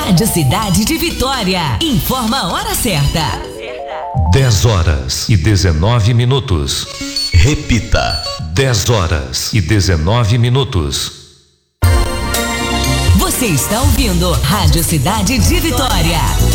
Rádio Cidade de Vitória. Informa a hora certa. 10h19. Repita. 10h19. Você está ouvindo Rádio Cidade de Vitória.